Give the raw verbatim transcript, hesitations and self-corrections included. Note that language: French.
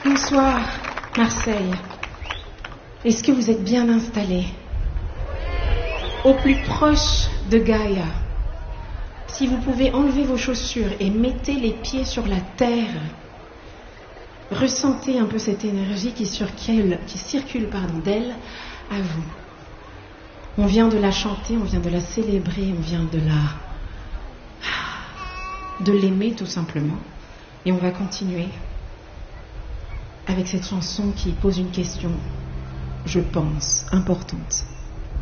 Bonsoir, Marseille. Est-ce que vous êtes bien installés? Au plus proche de Gaïa. Si vous pouvez enlever vos chaussures et mettez les pieds sur la terre, ressentez un peu cette énergie qui circule, qui circule pardon, d'elle à vous. On vient de la chanter, on vient de la célébrer, on vient de la... de l'aimer tout simplement. Et on va continuer avec cette chanson qui pose une question, je pense, importante.